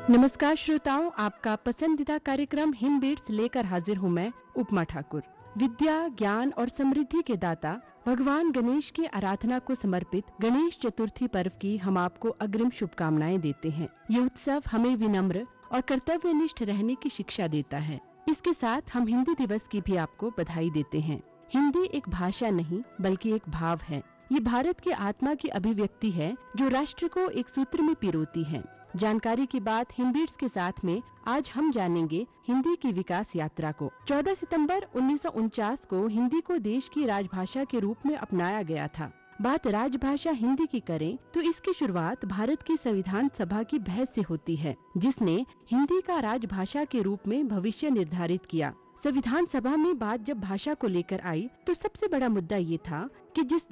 नमस्कार श्रोताओं, आपका पसंदीदा कार्यक्रम हिंद बीट्स लेकर हाजिर हूँ मैं उपमा ठाकुर। विद्या, ज्ञान और समृद्धि के दाता भगवान गणेश की आराधना को समर्पित गणेश चतुर्थी पर्व की हम आपको अग्रिम शुभकामनाएं देते हैं। ये उत्सव हमें विनम्र और कर्तव्यनिष्ठ रहने की शिक्षा देता है। इसके साथ हम हिंदी दिवस की भी आपको बधाई देते हैं। हिंदी एक भाषा नहीं बल्कि एक भाव है। ये भारत की आत्मा की अभिव्यक्ति है जो राष्ट्र को एक सूत्र में पिरोती है। जानकारी की बात हिंदीट्स के साथ में आज हम जानेंगे हिंदी की विकास यात्रा को। 14 सितंबर 1949 को हिंदी को देश की राजभाषा के रूप में अपनाया गया था। बात राजभाषा हिंदी की करें तो इसकी शुरुआत भारत की संविधान सभा की बहस से होती है, जिसने हिंदी का राजभाषा के रूप में भविष्य निर्धारित किया। संविधान सभा में बात जब भाषा को लेकर आई तो सबसे बड़ा मुद्दा ये था कि जिस